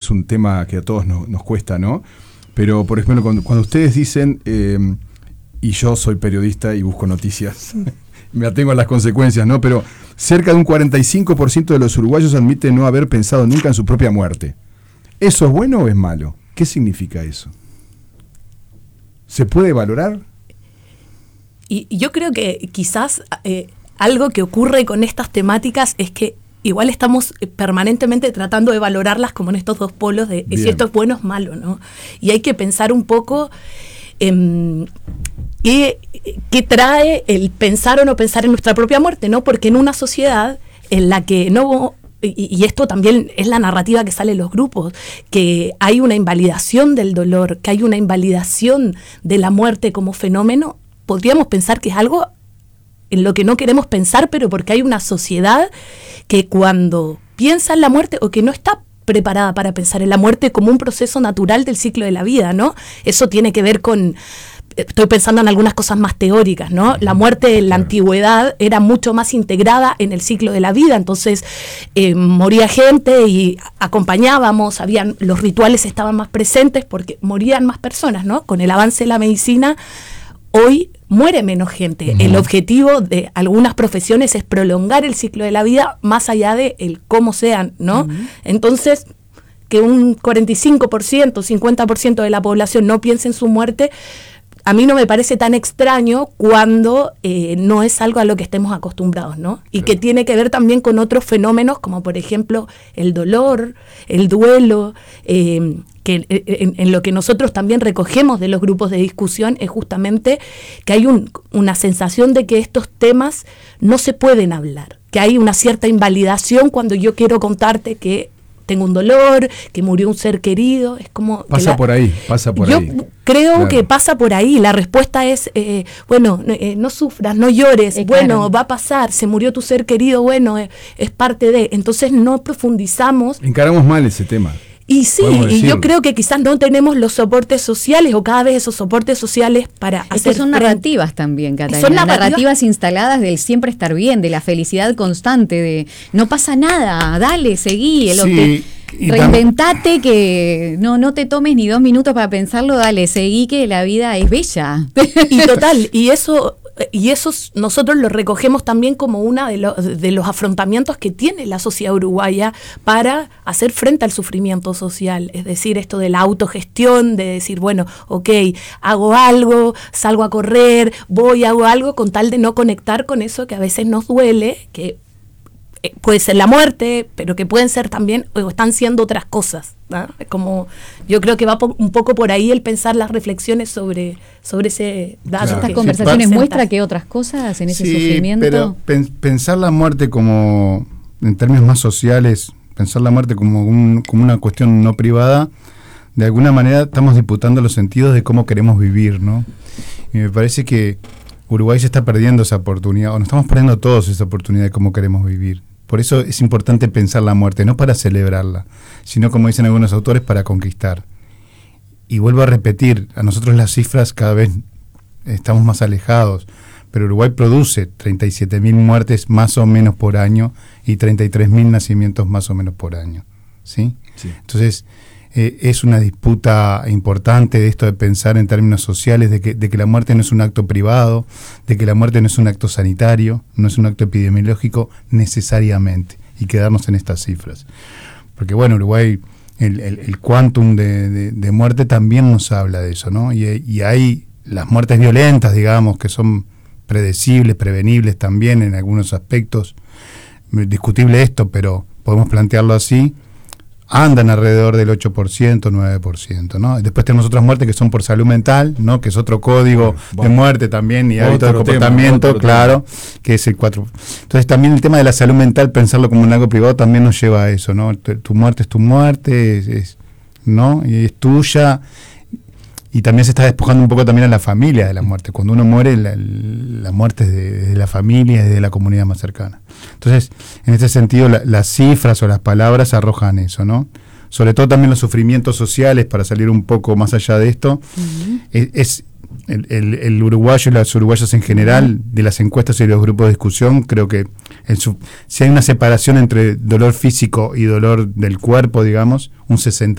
es un tema que a todos nos cuesta, ¿no? Pero, por ejemplo, cuando ustedes dicen, y yo soy periodista y busco noticias, me atengo a las consecuencias, ¿no? Pero cerca de un 45% de los uruguayos admite no haber pensado nunca en su propia muerte. ¿Eso es bueno o es malo? ¿Qué significa eso? ¿Se puede valorar? Y yo creo que quizás algo que ocurre con estas temáticas es que igual estamos permanentemente tratando de valorarlas como en estos dos polos de si esto es bueno o es malo, ¿no? Y hay que pensar un poco qué trae el pensar o no pensar en nuestra propia muerte, ¿no? Porque en una sociedad en la que no... Y esto también es la narrativa que sale en los grupos, que hay una invalidación del dolor, que hay una invalidación de la muerte como fenómeno, podríamos pensar que es algo en lo que no queremos pensar, pero porque hay una sociedad que cuando piensa en la muerte o que no está preparada para pensar en la muerte como un proceso natural del ciclo de la vida, ¿no? Eso tiene que ver con... Estoy pensando en algunas cosas más teóricas, ¿no? La muerte en la antigüedad era mucho más integrada en el ciclo de la vida, entonces moría gente y acompañábamos, los rituales estaban más presentes porque morían más personas, ¿no? Con el avance de la medicina, hoy muere menos gente. El objetivo de algunas profesiones es prolongar el ciclo de la vida más allá de el cómo sean, ¿no? Entonces, que un 45%, 50% de la población no piense en su muerte, a mí no me parece tan extraño cuando no es algo a lo que estemos acostumbrados, ¿no? Y que tiene que ver también con otros fenómenos, como por ejemplo el dolor, el duelo, que en lo que nosotros también recogemos de los grupos de discusión es justamente que hay una sensación de que estos temas no se pueden hablar, que hay una cierta invalidación cuando yo quiero contarte que tengo un dolor, que murió un ser querido, es como... Pasa por ahí. Yo creo que pasa por ahí, la respuesta es, no sufras, no llores, bueno, va a pasar, se murió tu ser querido, bueno, es parte de... Entonces no profundizamos. Encaramos mal ese tema. Y sí, y yo creo que quizás no tenemos los soportes sociales o cada vez esos soportes sociales para hacer... Son narrativas también, Catalina. Son narrativas instaladas del siempre estar bien, de la felicidad constante, de no pasa nada, dale, seguí. Reinventate, que no te tomes ni 2 minutos para pensarlo, dale, seguí, que la vida es bella. Y total, y eso nosotros lo recogemos también como uno de los afrontamientos que tiene la sociedad uruguaya para hacer frente al sufrimiento social. Es decir, esto de la autogestión, de decir, bueno, ok, hago algo, salgo a correr, hago algo con tal de no conectar con eso que a veces nos duele, que puede ser la muerte, pero que pueden ser también, o están siendo otras cosas, ¿no? Como yo creo que va un poco por ahí el pensar las reflexiones sobre ese dato. Claro. Estas conversaciones muestran que otras cosas en ese sufrimiento. Pero pensar la muerte como, en términos más sociales, pensar la muerte como una cuestión no privada, de alguna manera estamos disputando los sentidos de cómo queremos vivir, ¿no? Y me parece que Uruguay se está perdiendo esa oportunidad, o nos estamos perdiendo todos esa oportunidad de cómo queremos vivir. Por eso es importante pensar la muerte, no para celebrarla, sino, como dicen algunos autores, para conquistar. Y vuelvo a repetir, a nosotros las cifras cada vez estamos más alejados, pero Uruguay produce 37.000 muertes más o menos por año y 33.000 nacimientos más o menos por año, ¿sí? Entonces, es una disputa importante de esto de pensar en términos sociales, de que la muerte no es un acto privado, de que la muerte no es un acto sanitario, no es un acto epidemiológico necesariamente, y quedarnos en estas cifras. Porque bueno, Uruguay, el quantum de muerte también nos habla de eso, ¿no? Y hay las muertes violentas, digamos, que son predecibles, prevenibles también en algunos aspectos. Discutible esto, pero podemos plantearlo así. Andan alrededor del 8%, 9%, ¿no? Después tenemos otras muertes que son por salud mental, ¿no? Que es otro código de muerte también, y hábitos de comportamiento, claro, que es el 4%. Entonces también el tema de la salud mental, pensarlo como un algo privado, también nos lleva a eso, ¿no? Tu muerte es tu muerte, ¿no? Y es tuya. Y también se está despojando un poco también a la familia de la muerte. Cuando uno muere, la muerte es de la familia, es de la comunidad más cercana. Entonces, en este sentido, las cifras o las palabras arrojan eso, ¿no? Sobre todo también los sufrimientos sociales, para salir un poco más allá de esto. Es el uruguayo y las uruguayas en general, de las encuestas y de los grupos de discusión, creo que si hay una separación entre dolor físico y dolor del cuerpo, digamos, un 60